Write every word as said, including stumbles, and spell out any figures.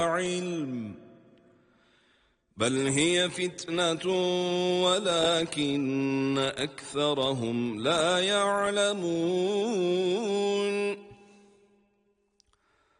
علم بل هي فتنة ولكن أكثرهم لا يعلمون